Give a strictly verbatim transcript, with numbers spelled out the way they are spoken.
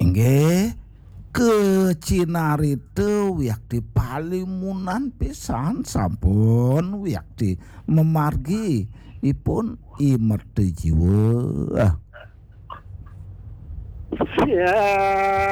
Inggih kecinarite wiyakti palimunan pisan sampun wiyakti memargi ipun imerte jiwa. Ya